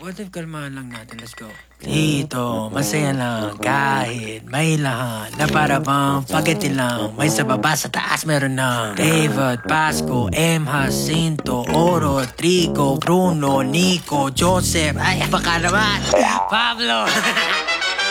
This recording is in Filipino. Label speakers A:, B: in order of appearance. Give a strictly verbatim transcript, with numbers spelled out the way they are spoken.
A: What if kalmahan lang natin? Let's go. Dito, masaya lang kahit may lahat na para bang spaghetti lang. May sa baba, sa taas meron na David, Pasco, M. Jacinto, Oro, Trigo, Bruno, Nico, Joseph, ay baka naman Pablo.